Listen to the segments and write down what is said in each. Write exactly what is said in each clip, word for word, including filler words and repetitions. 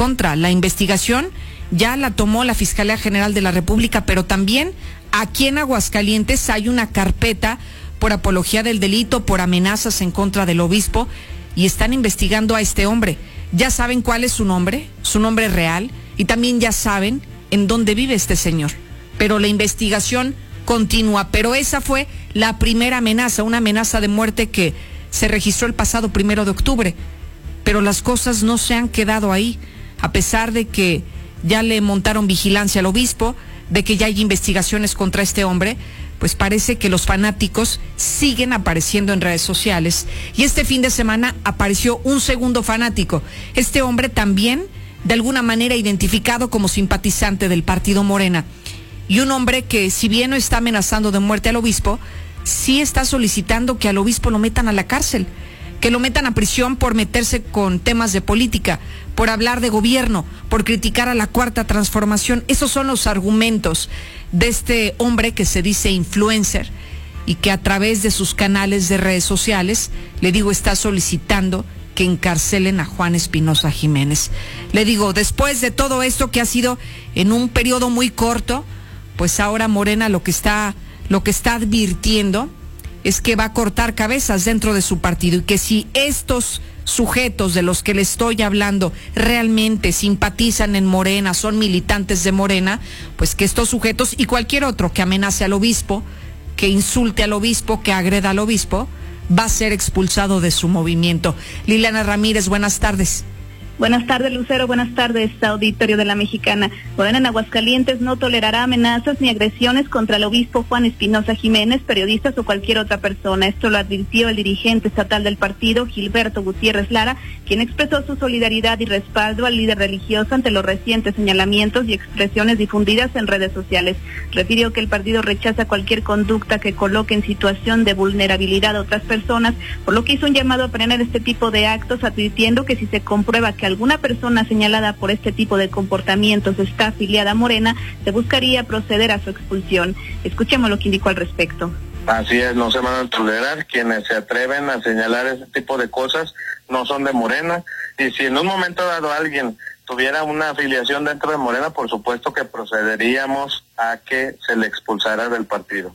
contra. La investigación ya la tomó la Fiscalía General de la República, pero también aquí en Aguascalientes hay una carpeta por apología del delito, por amenazas en contra del obispo, y están investigando a este hombre. Ya saben cuál es su nombre, su nombre real, y también ya saben en dónde vive este señor. Pero la investigación continúa. Pero esa fue la primera amenaza, una amenaza de muerte que se registró el pasado primero de octubre. Pero las cosas no se han quedado ahí, a pesar de que ya le montaron vigilancia al obispo, de que ya hay investigaciones contra este hombre. Pues parece que los fanáticos siguen apareciendo en redes sociales. Y este fin de semana apareció un segundo fanático. Este hombre también, de alguna manera, identificado como simpatizante del partido Morena. Y un hombre que, si bien no está amenazando de muerte al obispo, sí está solicitando que al obispo lo metan a la cárcel, que lo metan a prisión por meterse con temas de política, por hablar de gobierno, por criticar a la Cuarta Transformación. Esos son los argumentos de este hombre que se dice influencer y que a través de sus canales de redes sociales, le digo, está solicitando que encarcelen a Juan Espinoza Jiménez. Le digo, después de todo esto que ha sido en un periodo muy corto, pues ahora Morena lo que está, lo que está advirtiendo es que va a cortar cabezas dentro de su partido, y que si estos sujetos de los que le estoy hablando realmente simpatizan en Morena, son militantes de Morena, pues que estos sujetos y cualquier otro que amenace al obispo, que insulte al obispo, que agreda al obispo, va a ser expulsado de su movimiento. Liliana Ramírez, buenas tardes. Buenas tardes, Lucero. Buenas tardes, auditorio de La Mexicana. Morena en Aguascalientes no tolerará amenazas ni agresiones contra el obispo Juan Espinoza Jiménez, periodistas o cualquier otra persona. Esto lo advirtió el dirigente estatal del partido, Gilberto Gutiérrez Lara, quien expresó su solidaridad y respaldo al líder religioso ante los recientes señalamientos y expresiones difundidas en redes sociales. Refirió que el partido rechaza cualquier conducta que coloque en situación de vulnerabilidad a otras personas, por lo que hizo un llamado a frenar este tipo de actos, advirtiendo que si se comprueba que alguna persona señalada por este tipo de comportamientos está afiliada a Morena, se buscaría proceder a su expulsión. Escuchemos lo que indicó al respecto. Así es, no se van a tolerar. Quienes se atreven a señalar ese tipo de cosas no son de Morena, y si en un momento dado alguien tuviera una afiliación dentro de Morena, por supuesto que procederíamos a que se le expulsara del partido.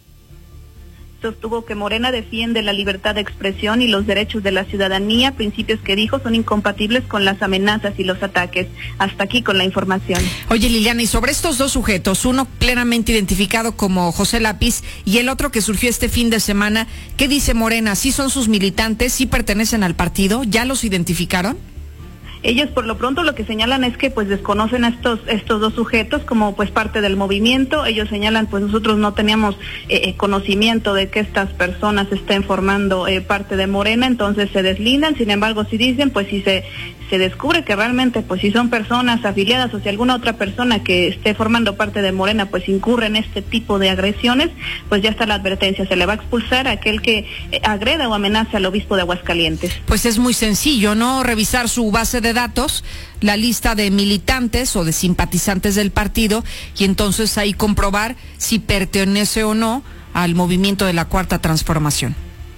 Sostuvo que Morena defiende la libertad de expresión y los derechos de la ciudadanía, principios que dijo son incompatibles con las amenazas y los ataques. Hasta aquí con la información. Oye, Liliana, y sobre estos dos sujetos, uno plenamente identificado como José Lápiz y el otro que surgió este fin de semana, ¿qué dice Morena? ¿Sí son sus militantes? ¿Sí pertenecen al partido? ¿Ya los identificaron? Ellos por lo pronto lo que señalan es que pues desconocen a estos estos dos sujetos como pues parte del movimiento. Ellos señalan pues nosotros no teníamos eh, conocimiento de que estas personas estén formando eh, parte de Morena, entonces se deslindan. Sin embargo, si dicen pues si se se descubre que realmente pues si son personas afiliadas o si alguna otra persona que esté formando parte de Morena pues incurre en este tipo de agresiones, pues ya está la advertencia, se le va a expulsar a aquel que eh, agreda o amenace al obispo de Aguascalientes. Pues es muy sencillo, ¿no? Revisar su base de datos, la lista de militantes o de simpatizantes del partido, y entonces ahí comprobar si pertenece o no al movimiento de la Cuarta Transformación.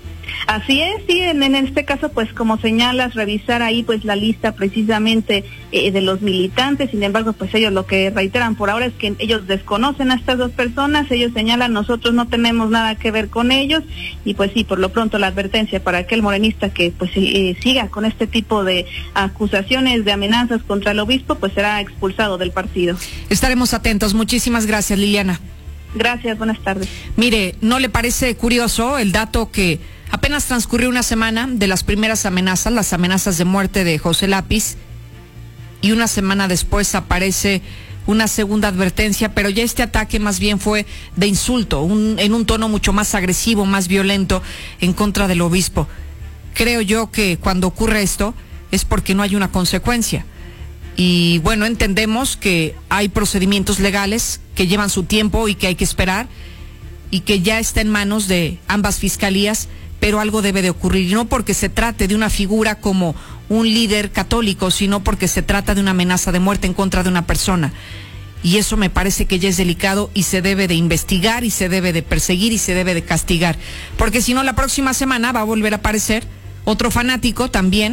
Así es, sí, en, en este caso, pues como señalas, revisar ahí pues la lista precisamente eh, de los militantes. Sin embargo, pues ellos lo que reiteran por ahora es que ellos desconocen a estas dos personas. Ellos señalan, nosotros no tenemos nada que ver con ellos, y pues sí, por lo pronto la advertencia para aquel morenista que pues eh, siga con este tipo de acusaciones, de amenazas contra el obispo, pues será expulsado del partido. Estaremos atentos. Muchísimas gracias, Liliana. Gracias, buenas tardes. Mire, ¿no le parece curioso el dato que apenas transcurrió una semana de las primeras amenazas, las amenazas de muerte de José Lápiz, y una semana después aparece una segunda advertencia, pero ya este ataque más bien fue de insulto, un, en un tono mucho más agresivo, más violento en contra del obispo? Creo yo que cuando ocurre esto es porque no hay una consecuencia. Y bueno, entendemos que hay procedimientos legales que llevan su tiempo y que hay que esperar, y que ya está en manos de ambas fiscalías, pero algo debe de ocurrir, y no porque se trate de una figura como un líder católico, sino porque se trata de una amenaza de muerte en contra de una persona. Y eso me parece que ya es delicado y se debe de investigar y se debe de perseguir y se debe de castigar, porque si no, la próxima semana va a volver a aparecer otro fanático también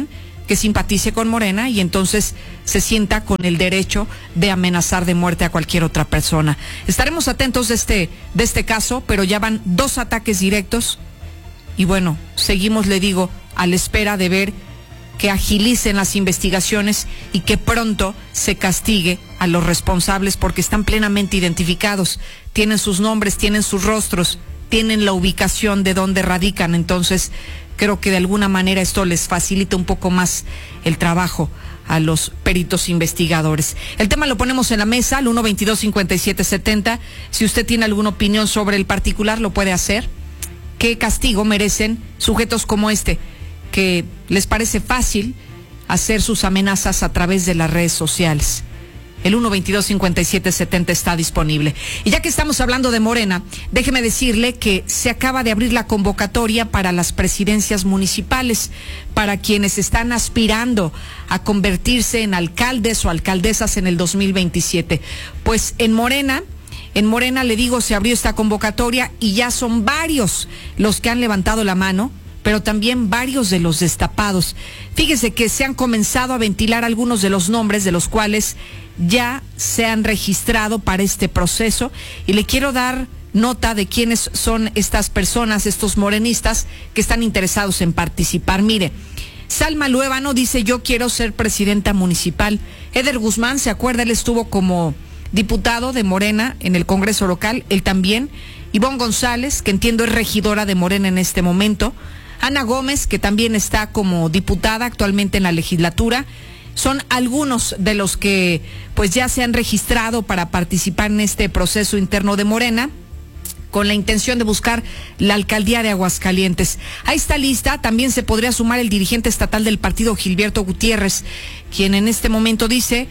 que simpatice con Morena y entonces se sienta con el derecho de amenazar de muerte a cualquier otra persona. Estaremos atentos de este, de este caso, pero ya van dos ataques directos y bueno, seguimos, le digo, a la espera de ver que agilicen las investigaciones y que pronto se castigue a los responsables porque están plenamente identificados, tienen sus nombres, tienen sus rostros, tienen la ubicación de donde radican, entonces creo que de alguna manera esto les facilita un poco más el trabajo a los peritos investigadores. El tema lo ponemos en la mesa, al uno veintidós cincuenta y siete setenta. Si usted tiene alguna opinión sobre el particular, lo puede hacer. ¿Qué castigo merecen sujetos como este, que les parece fácil hacer sus amenazas a través de las redes sociales? El uno veintidós cincuenta y siete setenta está disponible. Y ya que estamos hablando de Morena, déjeme decirle que se acaba de abrir la convocatoria para las presidencias municipales, para quienes están aspirando a convertirse en alcaldes o alcaldesas en el dos mil veintisiete. Pues en Morena, en Morena le digo, se abrió esta convocatoria y ya son varios los que han levantado la mano, pero también varios de los destapados. Fíjese que se han comenzado a ventilar algunos de los nombres de los cuales ya se han registrado para este proceso y le quiero dar nota de quiénes son estas personas, estos morenistas que están interesados en participar. Mire, Salma Luébano dice: yo quiero ser presidenta municipal. Eder Guzmán, ¿se acuerda? Él estuvo como diputado de Morena en el Congreso local, él también. Ivonne González, que entiendo es regidora de Morena en este momento. Ana Gómez, que también está como diputada actualmente en la legislatura. Son algunos de los que pues ya se han registrado para participar en este proceso interno de Morena, con la intención de buscar la alcaldía de Aguascalientes. A esta lista también se podría sumar el dirigente estatal del partido, Gilberto Gutiérrez, quien en este momento dice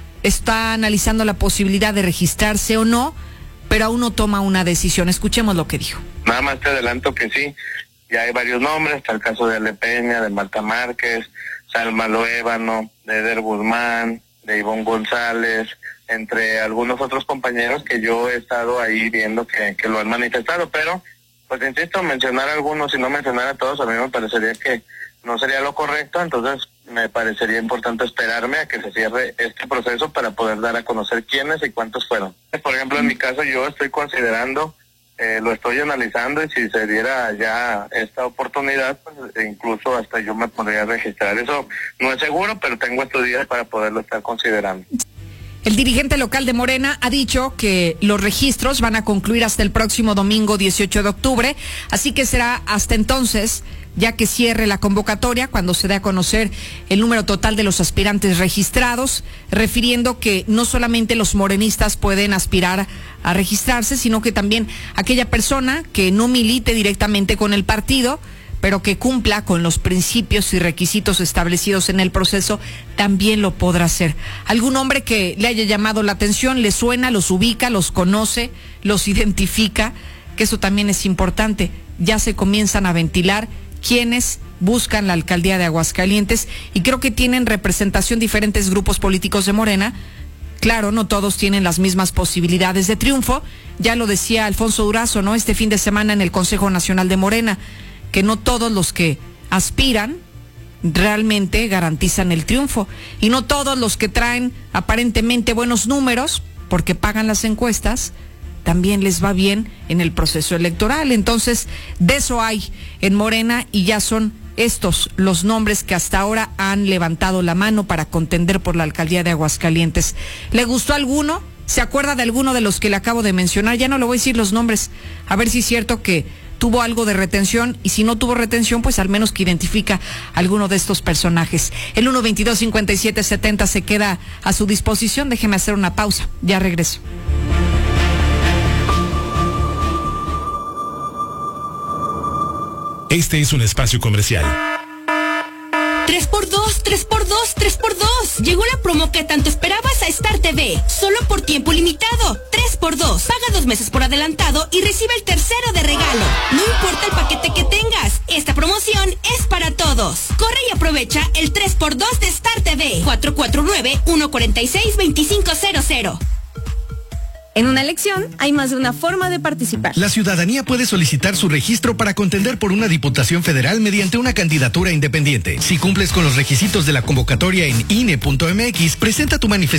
está analizando la posibilidad de registrarse o no, pero aún no toma una decisión. Escuchemos lo que dijo. Nada más te adelanto que sí, ya hay varios nombres, está el caso de Ale Peña, de Marta Márquez, Salma Luébano, de Eder Guzmán, de Ivonne González, entre algunos otros compañeros que yo he estado ahí viendo que, que lo han manifestado, pero pues insisto, mencionar a algunos y no mencionar a todos a mí me parecería que no sería lo correcto, entonces me parecería importante esperarme a que se cierre este proceso para poder dar a conocer quiénes y cuántos fueron. Por ejemplo, en mi caso yo estoy considerando, eh, lo estoy analizando y si se diera ya esta oportunidad, pues incluso hasta yo me podría registrar. Eso no es seguro, pero tengo estos días para poderlo estar considerando. El dirigente local de Morena ha dicho que los registros van a concluir hasta el próximo domingo dieciocho de octubre, así que será hasta entonces, ya que cierre la convocatoria, cuando se dé a conocer el número total de los aspirantes registrados, refiriendo que no solamente los morenistas pueden aspirar a registrarse, sino que también aquella persona que no milite directamente con el partido, pero que cumpla con los principios y requisitos establecidos en el proceso, también lo podrá hacer. Algún hombre que le haya llamado la atención, le suena, los ubica, los conoce, los identifica, que eso también es importante. Ya se comienzan a ventilar quienes buscan la alcaldía de Aguascalientes y creo que tienen representación diferentes grupos políticos de Morena. Claro, no todos tienen las mismas posibilidades de triunfo. Ya lo decía Alfonso Durazo, ¿no? Este fin de semana en el Consejo Nacional de Morena, que no todos los que aspiran realmente garantizan el triunfo y no todos los que traen aparentemente buenos números porque pagan las encuestas también les va bien en el proceso electoral. Entonces, de eso hay en Morena y ya son estos los nombres que hasta ahora han levantado la mano para contender por la alcaldía de Aguascalientes. ¿Le gustó alguno? ¿Se acuerda de alguno de los que le acabo de mencionar? Ya no le voy a decir los nombres, a ver si es cierto que tuvo algo de retención, y si no tuvo retención, pues al menos que identifica a alguno de estos personajes. El uno veintidós cincuenta y siete setenta se queda a su disposición. Déjeme hacer una pausa, ya regreso. Este es un espacio comercial. tres por dos, tres por dos, tres por dos. Llegó la promo que tanto esperabas a Star T V. Solo por tiempo limitado. tres por dos. Paga dos meses por adelantado y recibe el tercero de regalo. No importa el paquete que tengas. Esta promoción es para todos. Corre y aprovecha el tres por dos de Star T V. cuatro cuatro nueve, uno cuatro seis, dos cinco cero cero. En una elección hay más de una forma de participar. La ciudadanía puede solicitar su registro para contender por una diputación federal mediante una candidatura independiente. Si cumples con los requisitos de la convocatoria en I N E punto M X, presenta tu manifestación